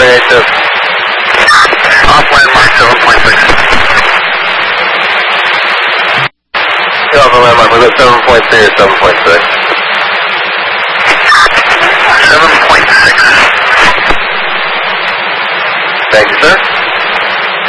382. Off landmark 7.6. You're off the landmark, was it 7.3 or 7.6? 7.6. Thank you, sir.